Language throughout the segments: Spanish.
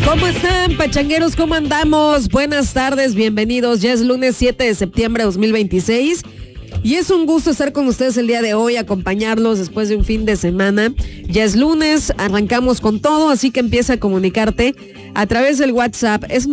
¿Cómo están, pachangueros? ¿Cómo andamos? Buenas tardes, bienvenidos. Ya es lunes 7 de septiembre de 2026 y es un gusto estar con ustedes el día de hoy, acompañarlos después de un fin de semana. Ya es lunes, arrancamos con todo, así que empieza a comunicarte a través del WhatsApp. Es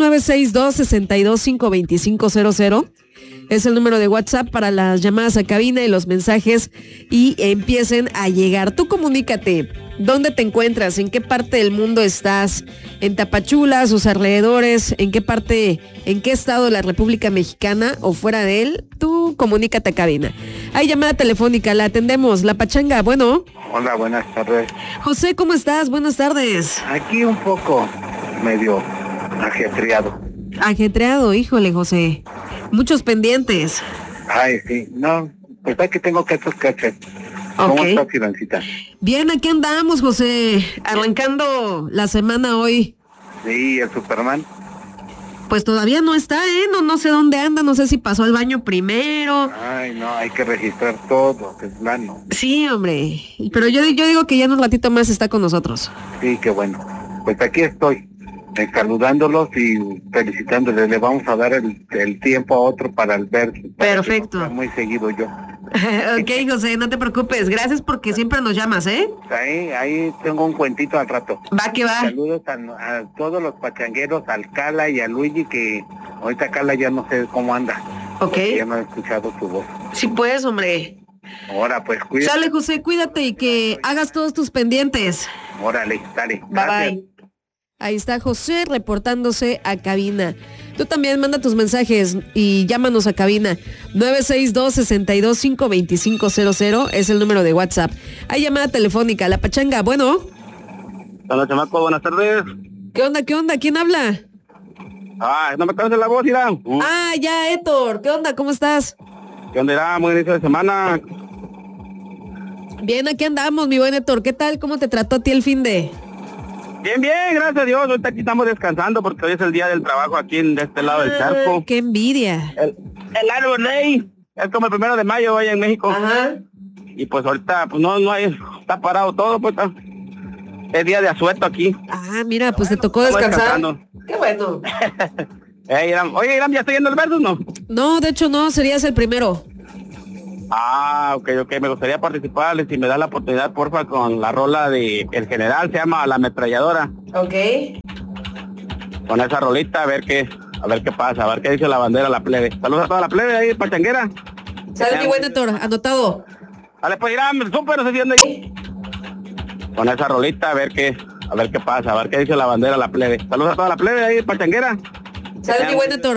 962-62-52500. Es el número de WhatsApp para las llamadas a cabina y los mensajes y empiecen a llegar. Tú comunícate. ¿Dónde te encuentras? ¿En qué parte del mundo estás? ¿En Tapachula, sus alrededores? ¿En qué estado de la República Mexicana o fuera de él? Tú comunícate a cabina. Hay llamada telefónica, la atendemos. La Pachanga, bueno. Hola, buenas tardes. José, ¿cómo estás? Buenas tardes. Aquí un poco medio ajetreado. Ajetreado, híjole, José. Muchos pendientes. Ay, sí, no, pues aquí tengo que hacer. ¿Cómo estás, Ivancita? Bien, aquí andamos, José, arrancando la semana hoy. Sí, el Superman. Pues todavía no está, no sé dónde anda, no sé si pasó al baño primero. Ay, no, hay que registrar todo, de plano. Sí, hombre, pero yo digo que ya en un ratito más está con nosotros. Sí, qué bueno. Pues aquí estoy, saludándolos y felicitándoles. Le vamos a dar el tiempo a otro para el ver. Perfecto. No muy seguido yo. Ok, José, no te preocupes. Gracias porque siempre nos llamas, ¿eh? Ahí tengo un cuentito al rato. Va que va. Saludos a todos los pachangueros, al Cala y a Luigi, que ahorita Cala ya no sé cómo anda. Ok. Ya no he escuchado su voz. Sí, pues, hombre. Ahora, pues, cuídate. Sale, José, cuídate y que hagas todos tus pendientes. Órale, dale. Bye, bye. Ahí está José reportándose a cabina. Tú también manda tus mensajes y llámanos a cabina. 962-62-52500 es el número de WhatsApp. Hay llamada telefónica. La Pachanga, bueno. Hola, chamaco, buenas tardes. ¿Qué onda? ¿Quién habla? Ay, no me conoces la voz, Irán. Ah, ya, Héctor. ¿Qué onda? ¿Cómo estás? ¿Qué onda, Irán? Buen inicio de semana. Bien, aquí andamos, mi buen Héctor. ¿Qué tal? ¿Cómo te trató a ti el fin de...? Bien, gracias a Dios. Ahorita aquí estamos descansando porque hoy es el día del trabajo aquí de este lado del charco. ¡Qué envidia! El Arbor Day es como el 1 de mayo hoy en México. Ajá. Y pues ahorita, pues no hay, está parado todo, pues es día de asueto aquí. Ah, mira, pues te tocó descansar. ¡Qué bueno! Irán, oye, Irán, ¿ya estoy yendo el versus, no? No, de hecho no, serías el primero. Ah, ok, me gustaría participar, si me da la oportunidad, porfa, con la rola de El General, se llama La Ametralladora. Ok. Con esa rolita, a ver qué pasa, a ver qué dice la bandera, la plebe. Saludos a toda la plebe ahí, pachanguera. Sale mi buen Héctor, anotado. Dale, pues irá, súper, no sé si anda ahí. Con esa rolita, a ver qué pasa, a ver qué dice la bandera, la plebe. Saludos a toda la plebe ahí, pachanguera. Sale mi buen Héctor.